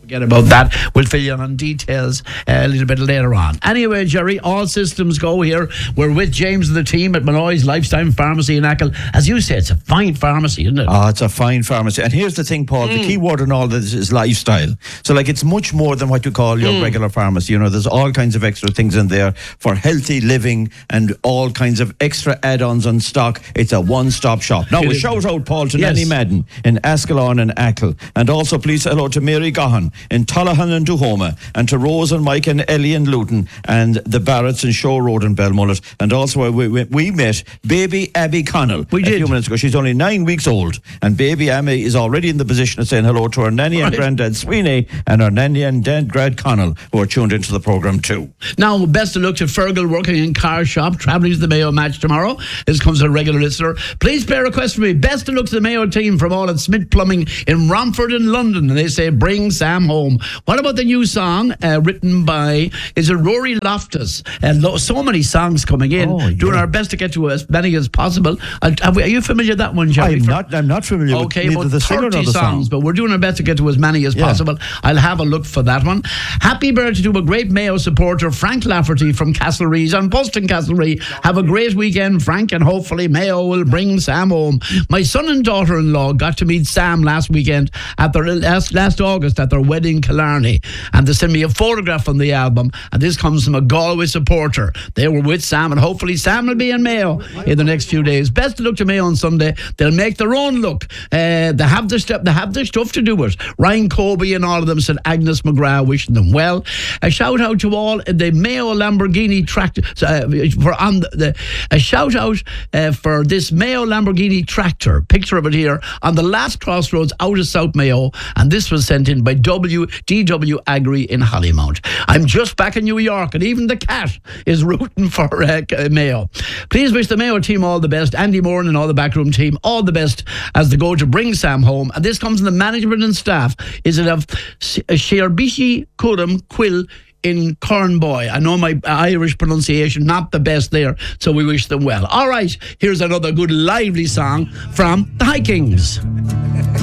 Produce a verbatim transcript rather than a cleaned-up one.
Forget about that. We'll fill you in on details uh, a little bit later on. Anyway, Jerry, all systems go here. We're with James and the team at Malloy's Lifetime Pharmacy in Achill. As you say, it's a fine pharmacy, isn't it? Oh, it's a fine pharmacy. And here's the thing, Paul, mm. the key word in all this is lifestyle. So, like, it's much more than what you call your mm. regular pharmacy. You know, there's all kinds of extra things in there for healthy living and all kinds of extra add-ons on stock. It's a one-stop shop. Now, we shout out, Paul, to yes. Nanny Madden in Ascalon and Achill. And also, please hello to Mary Gahan in Tullahan and Duhoma, and to Rose and Mike and Ellie and Luton, and the Barretts in Show Road and Belmullet. And also we, we, we met baby Abby Connell we a did. few minutes ago. She's only nine weeks old, and baby Abby is already in the position of saying hello to her nanny right. and granddad Sweeney and her nanny and dad Grad Connell, who are tuned into the programme too. Now, best of luck to Fergal working in car shop, travelling to the Mayo match tomorrow. This comes a regular listener. Please play a request for me. Best of luck to the Mayo team from all at Smith Plumbing in Romford in London. And they say, bring Sam home. What about the new song uh, written by, is it Rory Loftus? Uh, lo- so many songs coming in. Oh, yeah. Doing our best to get to as many as possible. Uh, are, we, are you familiar with that one, Jerry? I'm not, I'm not familiar okay, with neither the singer nor the songs, song. but we're doing our best to get to as many as yeah. possible. I'll have a look for that one. Happy birthday to a great Mayo supporter, Frank Lafferty from Castlereagh on Poston Castlereagh. Have a great weekend, Frank, and hopefully Mayo will bring Sam home. My son and daughter-in-law got to meet Sam last weekend at their last, last August at their wedding in Killarney, and they sent me a photograph from the album, and this comes from a Galway supporter. They were with Sam, and hopefully Sam will be in Mayo in the next few days. Best of luck to Mayo on Sunday. They'll make their own look. Uh, they have the stuff. They have the stuff to do it. Ryan Colby and all of them said Agnes McGrath wishing them well. A shout out to all the Mayo Lamborghini tractor uh, for on the, the a shout out uh, for this Mayo Lamborghini tractor. Picture of it here on the last crossroads out of South Mayo, and this was sent in by W D W Agri in Hollymount. I'm just back in New York, and even the cat is rooting for uh, Mayo. Please wish the Mayo team all the best. Andy Moore and all the backroom team all the best as they go to bring Sam home. And this comes from the management and staff. Is it of Shearbishi Kuram Quill in Cornboy? I know my Irish pronunciation not the best there, so we wish them well. All right, here's another good lively song from the High Kings.